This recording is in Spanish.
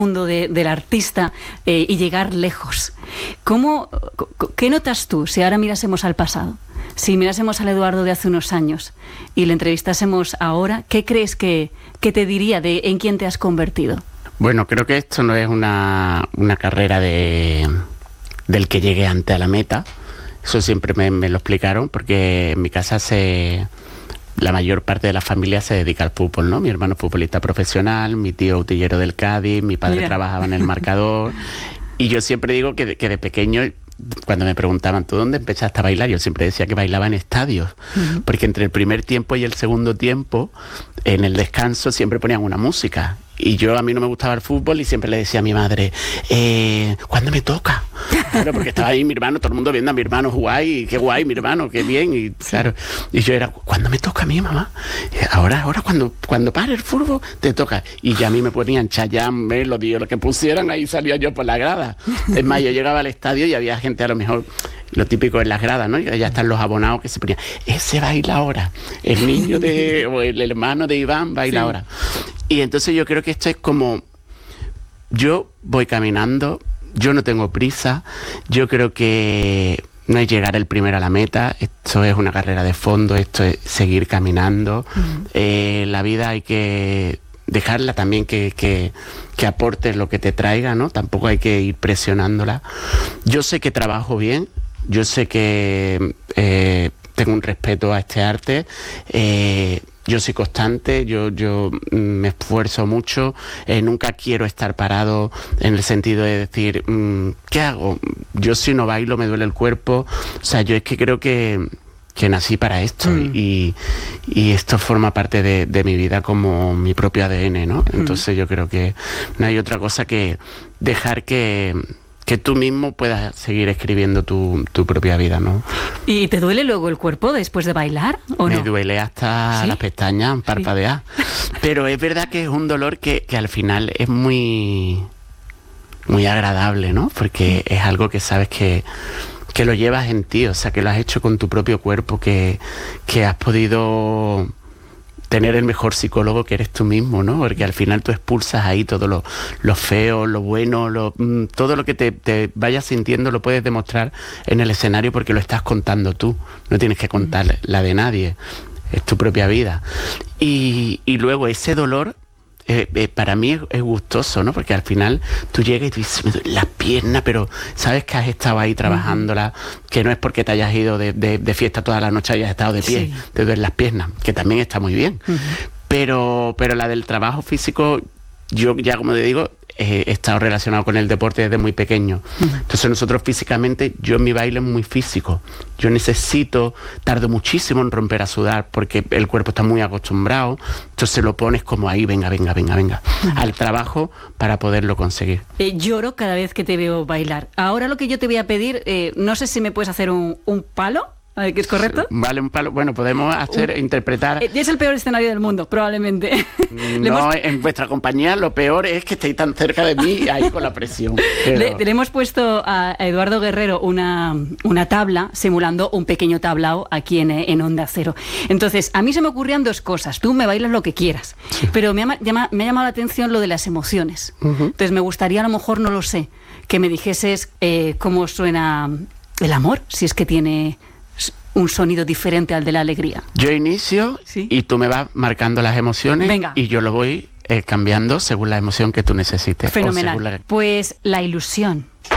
mundo del artista y llegar lejos. ¿Qué notas tú si ahora mirásemos al pasado? Si mirásemos al Eduardo de hace unos años y le entrevistásemos ahora, ¿qué crees que te diría de en quién te has convertido? Bueno, creo que esto no es una carrera del que llegue antes a la meta. Eso siempre me lo explicaron, porque en mi casa la mayor parte de la familia se dedica al fútbol, ¿no? Mi hermano es futbolista profesional, mi tío utillero del Cádiz, mi padre trabajaba en El Marcador. Y yo siempre digo que de pequeño, cuando me preguntaban, ¿tú dónde empezaste a bailar? Yo siempre decía que bailaba en estadios, porque entre el primer tiempo y el segundo tiempo, en el descanso siempre ponían una música. Y a mí no me gustaba el fútbol y siempre le decía a mi madre, ¿cuándo me toca? Claro, porque estaba ahí mi hermano, todo el mundo viendo a mi hermano jugar y qué guay mi hermano, qué bien. Y claro, y yo era, ¿cuándo me toca a mí, mamá? Ahora cuando pare el fútbol, te toca. Y ya a mí me ponían Chayanne, Melody, lo que pusieran, ahí salía yo por la grada. Es más, yo llegaba al estadio y había gente, a lo mejor, lo típico en las gradas, ¿no? Y ya están los abonados que se ponían, ese baila ahora, el niño o el hermano de Iván baila ahora. Y entonces yo creo que esto es como, yo voy caminando, yo no tengo prisa, yo creo que no es llegar el primero a la meta, esto es una carrera de fondo, esto es seguir caminando. La vida hay que dejarla también que aporte lo que te traiga, ¿no? Tampoco hay que ir presionándola. Yo sé que trabajo bien, yo sé que tengo un respeto a este arte, yo soy constante, yo me esfuerzo mucho, nunca quiero estar parado en el sentido de decir, ¿qué hago? Yo si no bailo me duele el cuerpo, o sea, yo es que creo que nací para esto y esto forma parte de mi vida como mi propio ADN, ¿no? Entonces yo creo que no hay otra cosa que dejar que tú mismo puedas seguir escribiendo tu propia vida, ¿no? ¿Y te duele luego el cuerpo después de bailar o no? Me duele hasta las pestañas, parpadear. Sí. Pero es verdad que es un dolor que al final es muy, muy agradable, ¿no? Porque es algo que sabes que lo llevas en ti, o sea, que lo has hecho con tu propio cuerpo, que has podido tener el mejor psicólogo que eres tú mismo, ¿no? Porque al final tú expulsas ahí todo lo feo, lo bueno, todo lo que te vayas sintiendo lo puedes demostrar en el escenario porque lo estás contando tú, no tienes que contar la de nadie, es tu propia vida. Y luego ese dolor, para mí es gustoso, ¿no? Porque al final tú llegas y tú dices, me duele las piernas, pero sabes que has estado ahí trabajándola, que no es porque te hayas ido de fiesta toda la noche y hayas estado de pie, te duelen las piernas, que también está muy bien. Pero la del trabajo físico, yo ya, como te digo, he estado relacionado con el deporte desde muy pequeño. Entonces nosotros físicamente, yo en mi baile es muy físico. Yo tardo muchísimo en romper a sudar porque el cuerpo está muy acostumbrado. Entonces lo pones como ahí, venga, al trabajo para poderlo conseguir. Lloro cada vez que te veo bailar. Ahora lo que yo te voy a pedir, no sé si me puedes hacer un palo. ¿Que es correcto? Vale, un palo. Bueno, podemos interpretar. Es el peor escenario del mundo, probablemente. No, en vuestra compañía lo peor es que estéis tan cerca de mí, ahí con la presión. Le hemos puesto a Eduardo Guerrero una tabla simulando un pequeño tablao aquí en Onda Cero. Entonces, a mí se me ocurrían dos cosas. Tú me bailas lo que quieras, pero me ha llamado la atención lo de las emociones. Entonces, me gustaría, a lo mejor, no lo sé, que me dijeses cómo suena el amor, si es que tiene un sonido diferente al de la alegría. Yo inicio y tú me vas marcando las emociones. Venga. Y yo lo voy cambiando según la emoción que tú necesites. Fenomenal. Pues la ilusión.